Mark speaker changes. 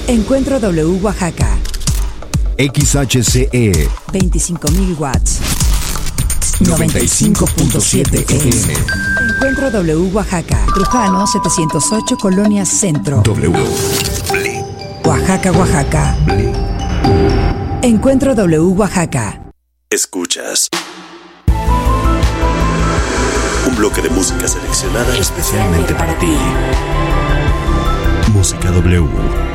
Speaker 1: Encuentro W Oaxaca.
Speaker 2: XHCE
Speaker 1: 25.000 watts.
Speaker 2: 95.7 FM.
Speaker 1: Encuentro W Oaxaca. Trujano 708 Colonia Centro.
Speaker 2: W.
Speaker 1: Oaxaca, Oaxaca. Encuentro W Oaxaca.
Speaker 3: Escuchas un bloque de música seleccionada especialmente para ti. Música W.